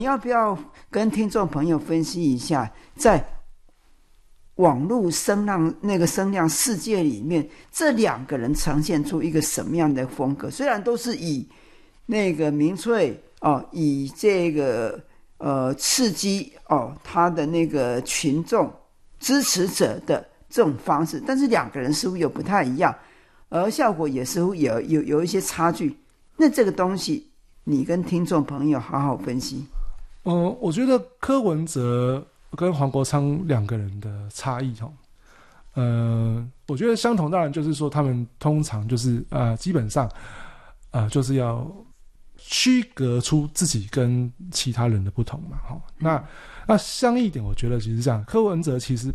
你要不要跟听众朋友分析一下，在网络声量世界里面，这两个人呈现出一个什么样的风格？虽然都是以那个民粹以这个刺激他的那个群众支持者的这种方式，但是两个人似乎又不太一样，而效果也似乎有一些差距。那这个东西，你跟听众朋友好好分析。 我觉得柯文哲跟黄国昌两个人的差异我觉得相同，当然就是说他们通常就是基本上就是要区隔出自己跟其他人的不同嘛。那相异一点，我觉得其实这样，柯文哲其实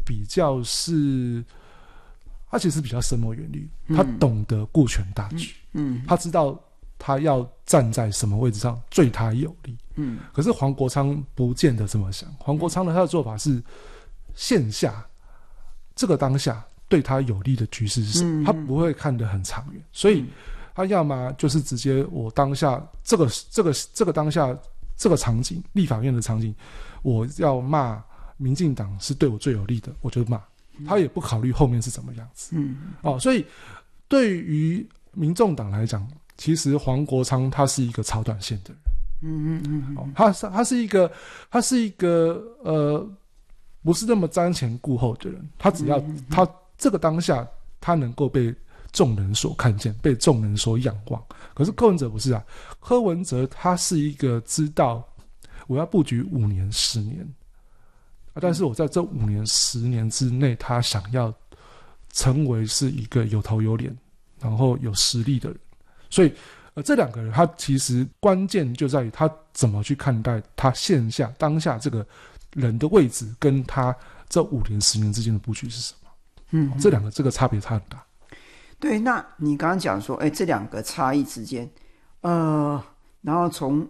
他其实比较深谋远虑，他懂得顾全大局，他知道他要站在什么位置上对他有利。可是黄国昌不见得这么想。黄国昌他的做法是线下这个当下对他有利的局势是什么，他不会看得很长远，所以他要么就是直接我当下这个当下这个场景，立法院的场景，我要骂民进党是对我最有利的，我就骂，他也不考虑后面是怎么样子。所以对于民众党来讲，其实黄国昌他是一个炒短线的人。他是一个不是那么瞻前顾后的人，他只要他这个当下他能够被众人所看见，被众人所仰望。可是柯文哲不是啊，柯文哲他是一个知道我要布局5年10年，但是我在这5年10年之内，他想要成为是一个有头有脸然后有实力的人。所以这两个人他其实关键就在于他怎么去看待他线下当下这个人的位置，跟他这5年10年之间的布局是什么。这两个这个差别差很大。 对，那你刚刚讲说这两个差异之间然后从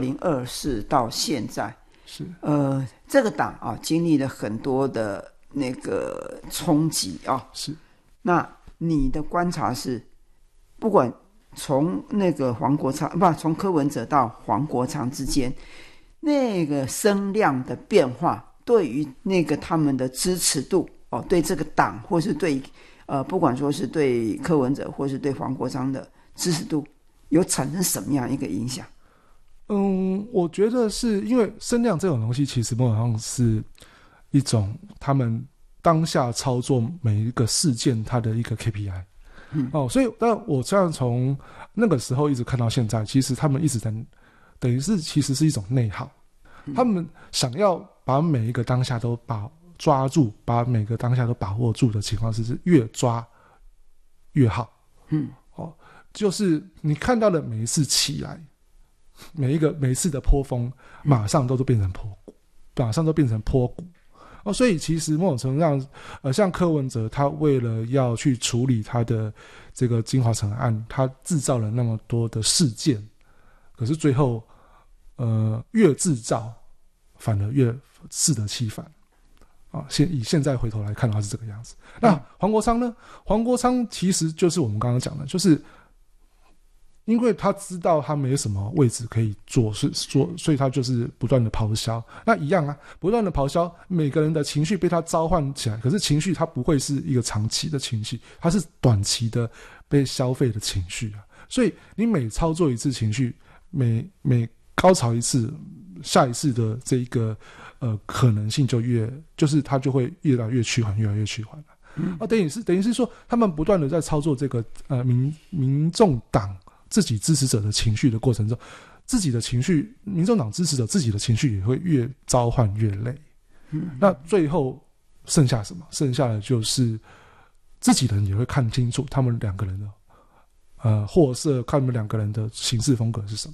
2024到现在是这个党经历了很多的那个冲击是。 那你的观察是，不管从那个从柯文哲到黄国昌之间，那个声量的变化，对于那个他们的支持度对这个党，或是对不管说是对柯文哲或是对黄国昌的支持度，有产生什么样一个影响？ 我觉得是因为声量这种东西，其实某种上是一种他们当下操作每一个事件它的一个 KPI。所以但我这样从那个时候一直看到现在，其实他们一直在等于是其实是一种内耗。他们想要把每一个当下都抓住，把每个当下都把握住的情况是越抓越好。就是你看到的每一次起来，每一次的波峰，马上都变成坡谷。所以其实某种程度上，像柯文哲，他为了要去处理他的这个金华城案，他制造了那么多的事件，可是最后，越制造反而越适得其反。以现在回头来看的话是这个样子。那黄国昌呢？黄国昌其实就是我们刚刚讲的，就是因为他知道他没什么位置可以做，所以他就是不断的咆哮。那一样不断的咆哮，每个人的情绪被他召唤起来，可是情绪它不会是一个长期的情绪，它是短期的被消费的情绪所以你每操作一次情绪，每高潮一次，下一次的这一个可能性就是它就会越来越趋缓，越来越趋缓了。等于是说，他们不断的在操作这个民众党自己支持者的情绪的过程中，自己的情绪，民众党支持者自己的情绪也会越召唤越累。那最后剩下什么？剩下的就是自己人也会看清楚他们两个人的货色，看他们两个人的行事风格是什么。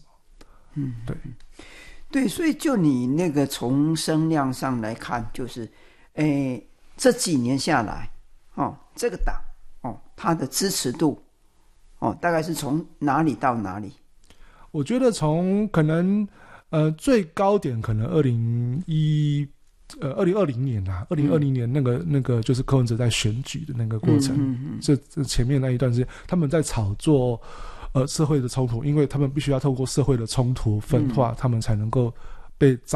对，所以就你那个从声量上来看，就是这几年下来这个党它的支持度大概是从哪里到哪里？ 我觉得从可能最高点可能2020年2020年那个就是柯文哲在选举的那个过程，这前面那一段时间他们在炒作社会的冲突，因为他们必须要透过社会的冲突分化，他们才能够被